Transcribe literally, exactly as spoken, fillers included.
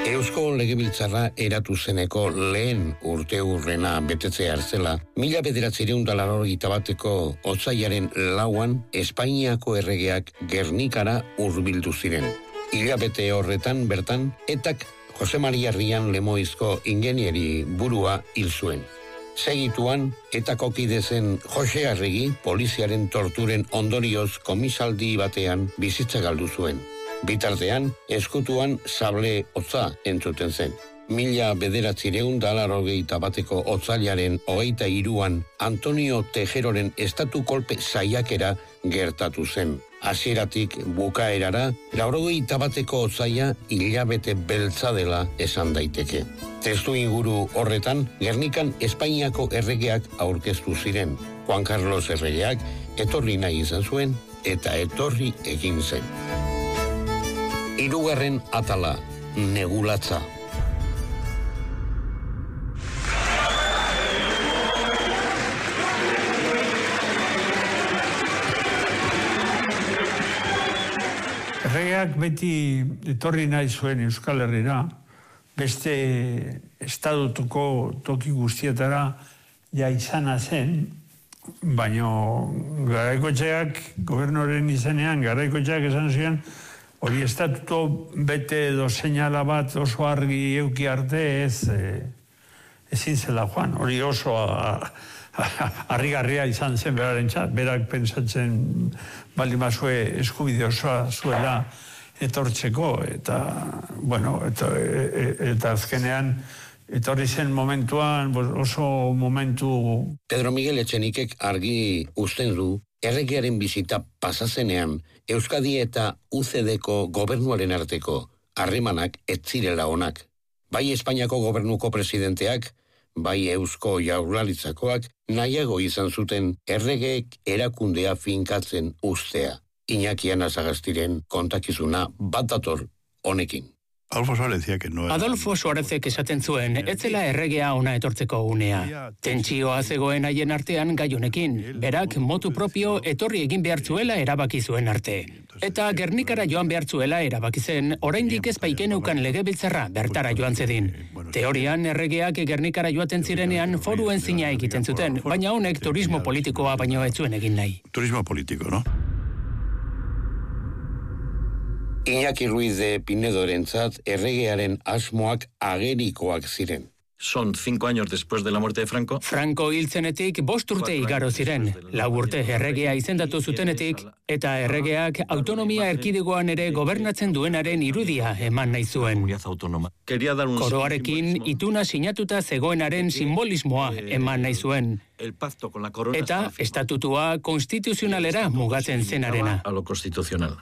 Eusko Legebiltzarra eratu zeneko lehen urte hurrena betetzea hartzela, mila bederatziehun eta laurogeita bateko otsailaren lauan Espainiako erregeak Gernikara hurbildu ziren. Hilabete horretan bertan, etak Jose Maria Rian Lemoizko ingenieri burua hil zuen. Segituan, etako kide zen Jose Arregi poliziaren torturen ondorioz komisaldi batean bizitza galdu zuen. Bitartean, eskutuan sable hotza entzuten zen. Mila bederatziehun eta laurogeita bateko otsailaren hogeita hiruan Antonio Tejeroren estatu kolpe saiakera gertatu zen. Hasieratik bukaerara, laurogeita bateko otsaila hilabete beltza dela esan daiteke. Testu inguru horretan, Gernikan Espainiako erregeak aurkeztu ziren. Juan Carlos erregeak etorri nahi izan zuen eta etorri egin zen. Hirugarren atala, negulatza. Erregeak beti etorri nahi zuen Euskal Herrira, beste estatutuko toki guztietara ja izana zen, baina Garaikoetxeak, gobernoren izenean, Garaikoetxeak esan ziren, hori estatuto bete edo seinala bat oso argi euki arte ez ezin zela joan. Hori oso harrigarria izan zen berarentzat. Berak pentsatzen baldin bazue eskubide osoa zuela etortzeko eta bueno, eta, eta azkenean etorri zen momentuan oso momentu. Pedro Miguel Etxenikek argi uzten du erregearen bizita pasazenean Euskadi eta U C D-ko gobernuaren arteko harremanak ez zirela onak. Bai Espainiako gobernuko presidenteak, bai Eusko Jaurlaritzakoak nahiago izan zuten erregeek erakundea finkatzen ustea. Iñaki Anasagastiren kontakizuna bat dator honekin. Adolfo Suárez decía que no era... Adolfo Suárezek esaten zuen, etzela erregea ona etortzeko unea. Tentsioa zegoen haien artean gai honekin, berak motu propio etorri egin behartzuela erabaki zuen arte. Eta Gernikara joan behartzuela erabaki zen, oraindik ez baikeneukan legebiltzarra bertara joan zedin. Teorian erregeak Gernikara joaten zirenean foruen zina egiten zuten, baina honek turismo politikoa baino ez zuen egin nahi. Turismo politiko, no? Iñaki Ruiz de Pinedorentzat erregearen asmoak agerikoak ziren. Son cinco años después de la muerte de Franco. Franco hiltzenetik bost urte igaro ziren. Lau urte erregea izendatu zutenetik, eta erregeak autonomia erkidegoan ere gobernatzen duenaren irudia eman nahi zuen. Koroarekin ituna sinatuta zegoenaren simbolismoa eman nahi zuen. Eta estatutua konstituzionalera mugatzen zenarena. A lo constitucional.